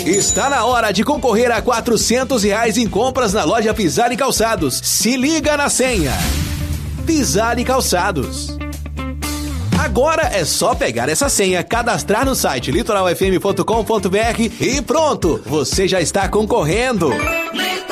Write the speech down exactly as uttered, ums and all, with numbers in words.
Está na hora de concorrer a quatrocentos reais em compras na loja Pisani Calçados. Se liga na senha. Pisani Calçados. Agora é só pegar essa senha, cadastrar no site litoral f m ponto com ponto b r e pronto, você já está concorrendo.